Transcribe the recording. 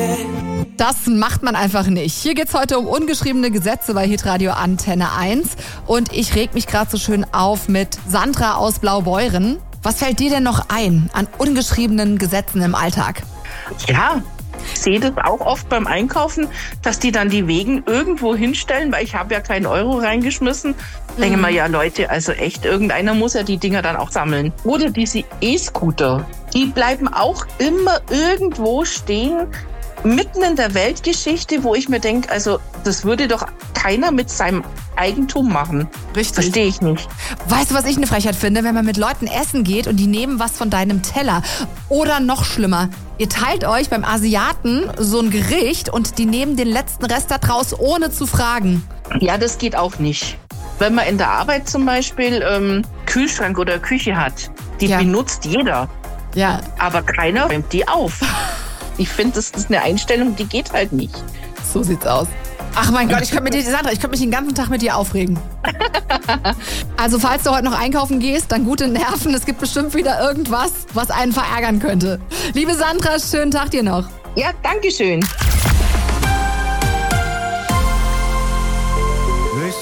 Das macht man einfach nicht. Hier geht's heute um ungeschriebene Gesetze bei Hitradio Antenne 1. Und ich reg mich gerade so schön auf mit Sandra aus Blaubeuren. Was fällt dir denn noch ein an ungeschriebenen Gesetzen im Alltag? Ja, ich sehe das auch oft beim Einkaufen, dass die dann die Wägen irgendwo hinstellen, weil ich habe ja keinen Euro reingeschmissen. Denke mal, ja Leute, also echt, irgendeiner muss ja die Dinger dann auch sammeln. Oder diese E-Scooter, die bleiben auch immer irgendwo stehen, mitten in der Weltgeschichte, wo ich mir denke, also das würde doch keiner mit seinem Eigentum machen. Richtig. Verstehe ich nicht. Weißt du, was ich eine Frechheit finde? Wenn man mit Leuten essen geht und die nehmen was von deinem Teller. Oder noch schlimmer, ihr teilt euch beim Asiaten so ein Gericht und die nehmen den letzten Rest da draus, ohne zu fragen. Ja, das geht auch nicht. Wenn man in der Arbeit zum Beispiel Kühlschrank oder Küche hat, die benutzt jeder. Ja. Aber keiner räumt die auf. Ich finde, das ist eine Einstellung, die geht halt nicht. So sieht's aus. Ach mein Gott, ich könnte mich den ganzen Tag mit dir aufregen. Also falls du heute noch einkaufen gehst, dann gute Nerven. Es gibt bestimmt wieder irgendwas, was einen verärgern könnte. Liebe Sandra, schönen Tag dir noch. Ja, danke schön.